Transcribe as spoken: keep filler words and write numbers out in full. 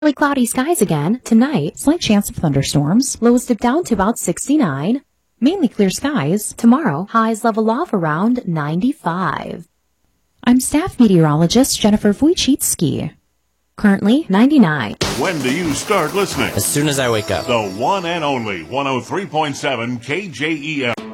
Cloudy skies again. Tonight, Slight chance of thunderstorms. lows dip down to about sixty-nine. Mainly clear skies. Tomorrow, highs level off around ninety-five. I'm staff meteorologist Jennifer Wojcicki. Currently, ninety-nine. When do you start listening? As soon as I wake up. The one and only one oh three point seven K J E L.